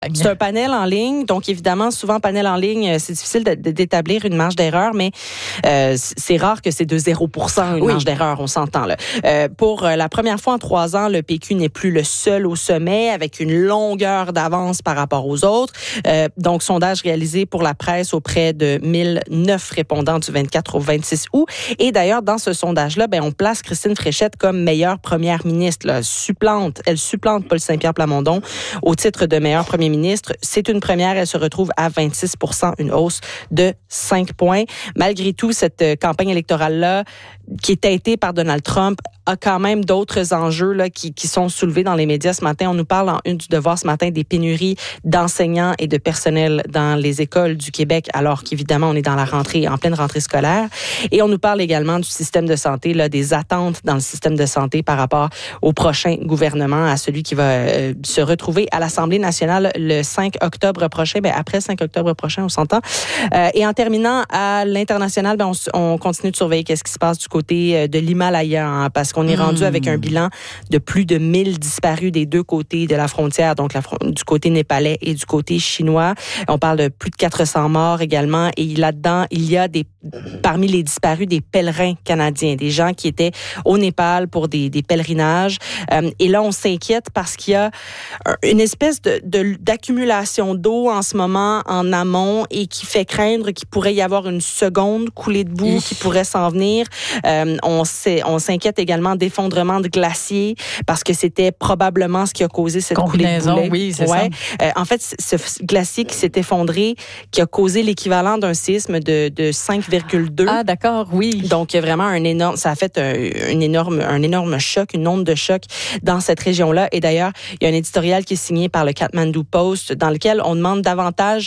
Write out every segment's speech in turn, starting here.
C'est un panel en ligne. Donc, évidemment, souvent, panel en ligne, c'est difficile d'établir une marge d'erreur, mais c'est rare que c'est de 0% une marge d'erreur, on s'entend là. Pour la première fois en 3 ans, le PQ n'est plus le seul au sommet, avec une longueur d'avance par rapport aux autres. Donc, sondage réalisé pour la presse auprès de 1009 répondants du 24 au 26 août. Et d'ailleurs, dans ce sondage-là, on place Christine Fréchette comme meilleure première ministre. Là. Elle supplante Paul Saint-Pierre Plamondon au titre de meilleur premier ministre. C'est une première. Elle se retrouve à 26%, une hausse de 5 points. Malgré tout, cette campagne électorale-là, qui est teintée par Donald Trump, a quand même d'autres enjeux là, qui sont soulevés dans les médias ce matin. On nous parle en une du Devoir ce matin des pénuries d'enseignants et de personnel dans les écoles du Québec, alors qu'évidemment, on est dans la rentrée, en pleine rentrée scolaire. Et on nous parle également du système de santé, là, des attentes dans le système de santé par rapport au prochain gouvernement, à celui qui va se retrouver à l'Assemblée nationale le 5 octobre prochain. Après le 5 octobre prochain, on s'entend. Et en terminant à l'international, on continue de surveiller qu'est-ce qui se passe du côté de l'Himalaya, hein, parce qu'on est rendu avec un bilan de plus de 1000 disparus des deux côtés de la frontière, donc du côté népalais et du côté chinois. On parle de plus de 400 morts également. Et là-dedans, il y a parmi les disparus des pèlerins canadiens, des gens qui étaient au Népal pour des pèlerinages. Et là, on s'inquiète parce qu'il y a une espèce d'accumulation d'eau en ce moment en amont et qui fait craindre qu'il pourrait y avoir une seconde coulée de boue qui pourrait s'en venir. On s'inquiète également d'effondrement de glaciers parce que c'était probablement ce qui a causé cette coulée de boue. Oui, c'est ça. En fait, ce glacier qui s'est effondré, qui a causé l'équivalent d'un séisme de 5,2. Ah, d'accord, oui. Donc, vraiment ça a fait un énorme choc, une onde de choc dans cette région-là. Et d'ailleurs, il y a un éditorial qui est signé par le Kathmandu Post dans lequel on demande davantage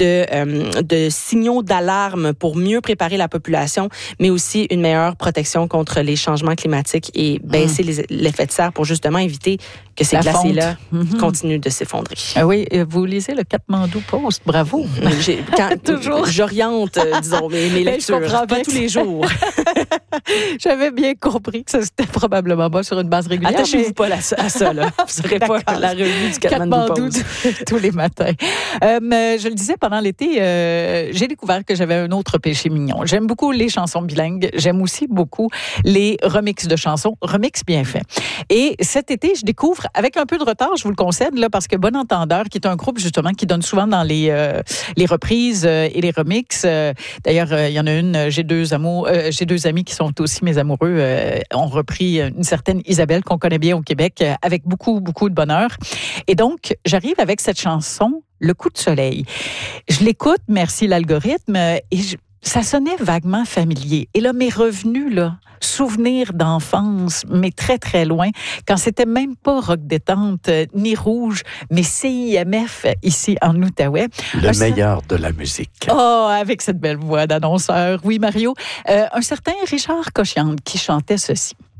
de signaux d'alarme pour mieux préparer la population, mais aussi une meilleure protection contre les changements climatiques et baisser l'effet de serre pour justement éviter que ces glaciers-là continuent de s'effondrer. Ah oui, vous lisez le Kathmandu Post, bravo. Toujours. J'oriente, disons, mes lectures, pas tous les jours. J'avais bien compris que ça c'était probablement pas sur une base régulière. Attachez-vous pas à ça, là. Vous n'aurez pas la revue du Kathmandu Post. tous les matins. Je le disais, pendant l'été, j'ai découvert que j'avais un autre péché mignon. J'aime beaucoup les chansons bilingues. J'aime aussi beaucoup les remixes de chansons, remixes bien faits. Et cet été, je découvre, avec un peu de retard, je vous le concède, là, parce que Bon Entendeur, qui est un groupe justement qui donne souvent dans les reprises et les remixes. D'ailleurs, il y en a une, j'ai deux amis qui sont aussi mes amoureux, ont repris une certaine Isabelle qu'on connaît bien au Québec avec beaucoup, beaucoup de bonheur. Et donc, j'arrive avec cette chanson, Le coup de soleil. Je l'écoute, merci l'algorithme, et ça sonnait vaguement familier. Et là, m'est revenu, souvenirs d'enfance, mais très, très loin, quand c'était même pas Rock Détente, ni Rouge, mais CIMF, ici en Outaouais. Le meilleur de la musique. Oh, avec cette belle voix d'annonceur. Oui, Mario. Un certain Richard Cochian qui chantait ceci.